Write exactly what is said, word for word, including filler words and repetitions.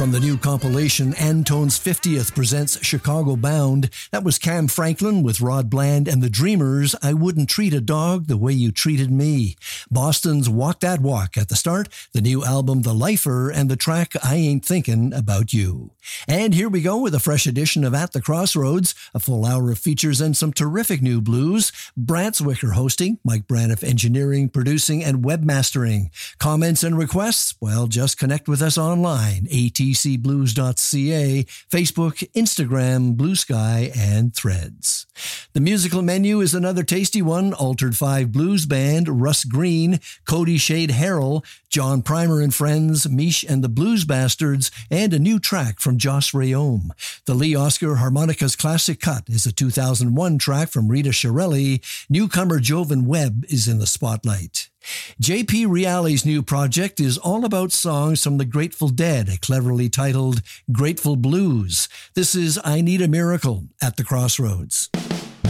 From the new compilation, Antone's fiftieth presents Chicago Bound. That was Cam Franklin with Rod Bland and the Dreamers, I Wouldn't Treat a Dog the Way You Treated Me. Boston's Walk That Walk at the start, the new album The Lifer, and the track I Ain't Thinkin' About You. And here we go with a fresh edition of At the Crossroads, a full hour of features and some terrific new blues. Brant Zwicker hosting, Mike Braniff engineering, producing, and webmastering. Comments and requests? Well, just connect with us online, a t c blues dot c a, Facebook, Instagram, Blue Sky, and Threads. The musical menu is another tasty one. Altered Five Blues Band, Russ Green, Cody Shade Harrell, John Primer and Friends, Mish and the Blues Bastards, and a new track from Joss Rayome. The Lee Oscar Harmonicas Classic Cut is a two thousand one track from Rita Shirelli. Newcomer Jovan Webb is in the spotlight. J P Reale's new project is all about songs from the Grateful Dead, cleverly titled Grateful Blues. This is I Need a Miracle at the Crossroads.